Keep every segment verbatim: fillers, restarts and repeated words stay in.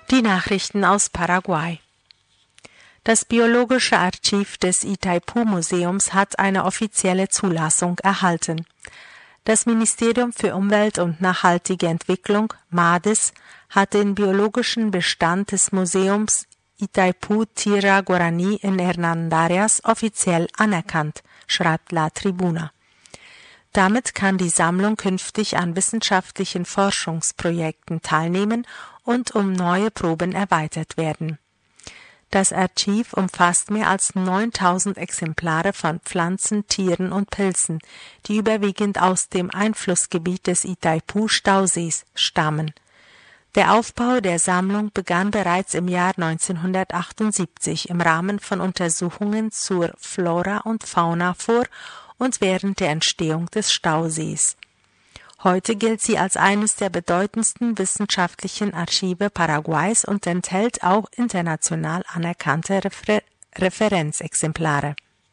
Die Nachrichten aus Paraguay. Das Biologische Archiv des Itaipu-Museums hat eine offizielle Zulassung erhalten. Das Ministerium für Umwelt und nachhaltige Entwicklung, MADES, hat den biologischen Bestand des Museums Itaipu Tierra Guarani in Hernandarias offiziell anerkannt, schreibt La Tribuna. Damit kann die Sammlung künftig an wissenschaftlichen Forschungsprojekten teilnehmen und um neue Proben erweitert werden. Das Archiv umfasst mehr als neuntausend Exemplare von Pflanzen, Tieren und Pilzen, die überwiegend aus dem Einflussgebiet des Itaipu-Stausees stammen. Der Aufbau der Sammlung begann bereits im Jahr neunzehnhundertachtundsiebzig im Rahmen von Untersuchungen zur Flora und Fauna vor und während der Entstehung des Stausees. Heute gilt sie als eines der bedeutendsten wissenschaftlichen Archive Paraguays und enthält auch international anerkannte Refer- Referenzexemplare.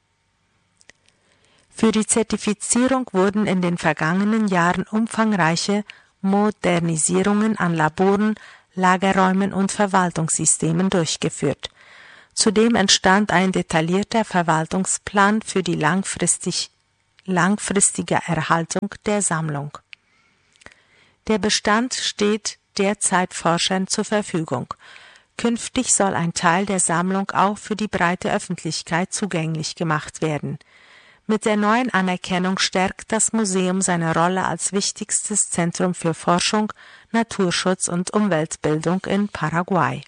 Für die Zertifizierung wurden in den vergangenen Jahren umfangreiche Modernisierungen an Laboren, Lagerräumen und Verwaltungssystemen durchgeführt. Zudem entstand ein detaillierter Verwaltungsplan für die langfristig, langfristige Erhaltung der Sammlung. Der Bestand steht derzeit Forschern zur Verfügung. Künftig soll ein Teil der Sammlung auch für die breite Öffentlichkeit zugänglich gemacht werden. Mit der neuen Anerkennung stärkt das Museum seine Rolle als wichtigstes Zentrum für Forschung, Naturschutz und Umweltbildung in Paraguay.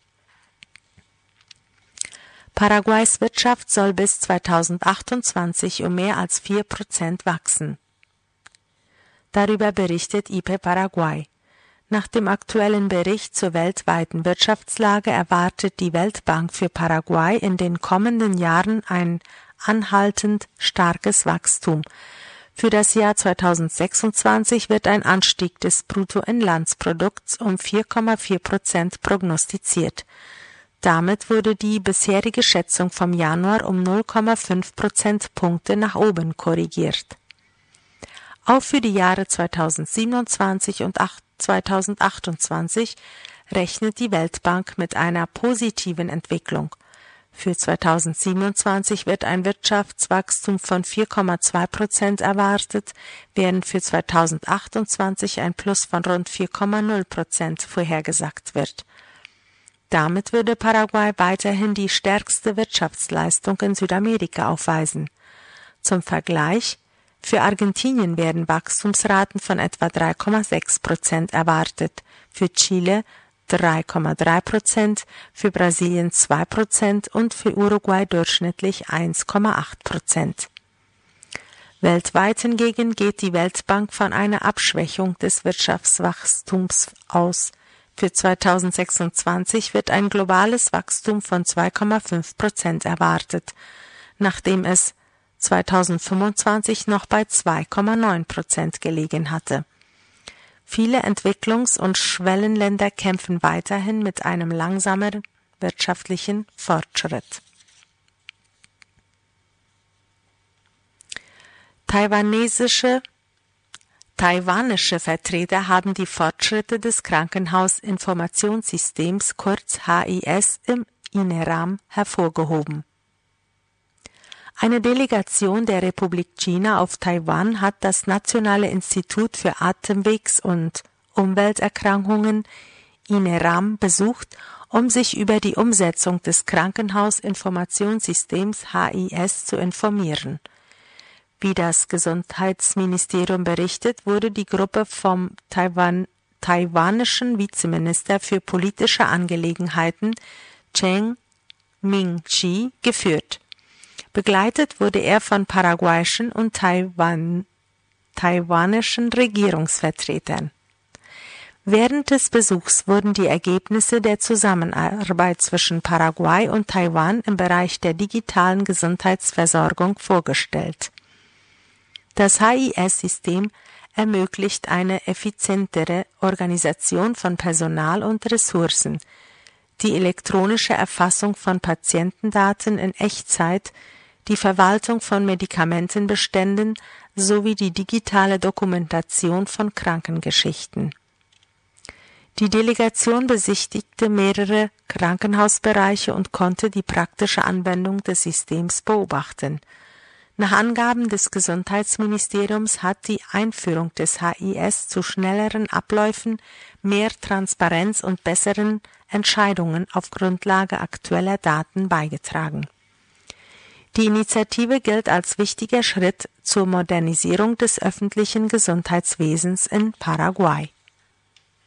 Paraguays Wirtschaft soll bis zweitausendachtundzwanzig um mehr als vier Prozent wachsen. Darüber berichtet I P Paraguay. Nach dem aktuellen Bericht zur weltweiten Wirtschaftslage erwartet die Weltbank für Paraguay in den kommenden Jahren ein anhaltend starkes Wachstum. Für das Jahr zweitausendsechsundzwanzig wird ein Anstieg des Bruttoinlandsprodukts um vier Komma vier Prozent prognostiziert. Damit wurde die bisherige Schätzung vom Januar um null Komma fünf Prozentpunkte nach oben korrigiert. Auch für die Jahre zweitausendsiebenundzwanzig und zweitausendachtundzwanzig rechnet die Weltbank mit einer positiven Entwicklung. Für zweitausendsiebenundzwanzig wird ein Wirtschaftswachstum von vier Komma zwei Prozent erwartet, während für zweitausendachtundzwanzig ein Plus von rund vier Komma null Prozent vorhergesagt wird. Damit würde Paraguay weiterhin die stärkste Wirtschaftsleistung in Südamerika aufweisen. Zum Vergleich: Für Argentinien werden Wachstumsraten von etwa drei Komma sechs Prozent erwartet, für Chile drei Komma drei Prozent, für Brasilien zwei Prozent und für Uruguay durchschnittlich eins Komma acht Prozent. Weltweit hingegen geht die Weltbank von einer Abschwächung des Wirtschaftswachstums aus. Für zweitausendsechsundzwanzig wird ein globales Wachstum von zwei Komma fünf Prozent erwartet, nachdem es zweitausendfünfundzwanzig noch bei zwei Komma neun Prozent gelegen hatte. Viele Entwicklungs- und Schwellenländer kämpfen weiterhin mit einem langsameren wirtschaftlichen Fortschritt. Taiwanesische, taiwanische Vertreter haben die Fortschritte des Krankenhausinformationssystems kurz H I S im INERAM hervorgehoben. Eine Delegation der Republik China auf Taiwan hat das Nationale Institut für Atemwegs- und Umwelterkrankungen INERAM besucht, um sich über die Umsetzung des Krankenhausinformationssystems H I S zu informieren. Wie das Gesundheitsministerium berichtet, wurde die Gruppe vom Taiwan, taiwanischen Vizeminister für politische Angelegenheiten Cheng Ming-Chi geführt. Begleitet wurde er von paraguayischen und Taiwan, taiwanischen Regierungsvertretern. Während des Besuchs wurden die Ergebnisse der Zusammenarbeit zwischen Paraguay und Taiwan im Bereich der digitalen Gesundheitsversorgung vorgestellt. Das H I S-System ermöglicht eine effizientere Organisation von Personal und Ressourcen, die elektronische Erfassung von Patientendaten in Echtzeit, die Verwaltung von Medikamentenbeständen sowie die digitale Dokumentation von Krankengeschichten. Die Delegation besichtigte mehrere Krankenhausbereiche und konnte die praktische Anwendung des Systems beobachten. Nach Angaben des Gesundheitsministeriums hat die Einführung des H I S zu schnelleren Abläufen, mehr Transparenz und besseren Entscheidungen auf Grundlage aktueller Daten beigetragen. Die Initiative gilt als wichtiger Schritt zur Modernisierung des öffentlichen Gesundheitswesens in Paraguay.